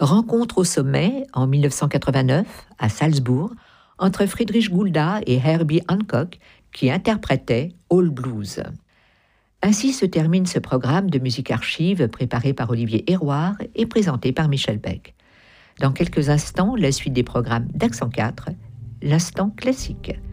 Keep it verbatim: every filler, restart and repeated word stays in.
Rencontre au sommet, en mille neuf cent quatre-vingt-neuf, à Salzbourg, entre Friedrich Gulda et Herbie Hancock, qui interprétaient All Blues. Ainsi se termine ce programme de musique archive préparé par Olivier Héroard et présenté par Michel Beck. Dans quelques instants, la suite des programmes d'Accent quatre, l'instant classique.